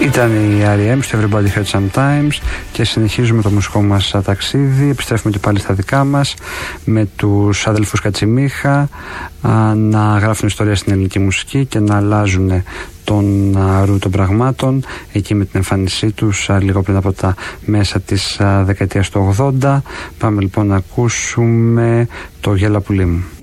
Ήταν η R.E.M. στο Everybody Hurts Sometimes και συνεχίζουμε το μουσικό μας ταξίδι. Επιστρέφουμε και πάλι στα δικά μας με τους αδελφούς Κατσιμίχα να γράφουν ιστορία στην ελληνική μουσική και να αλλάζουν τον ρου των πραγμάτων εκεί με την εμφάνισή τους λίγο πριν από τα μέσα της δεκαετίας του 80. Πάμε λοιπόν να ακούσουμε το Γέλα Πουλί μου.